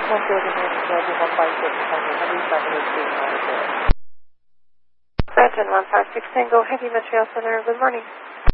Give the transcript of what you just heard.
Brenton 156 Tango Heavy Material Center, good morning.